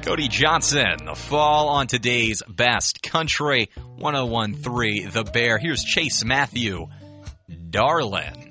Cody Johnson, the fall on today's Best Country 101.3 The Bear. Here's Chase Matthew, Darlin'.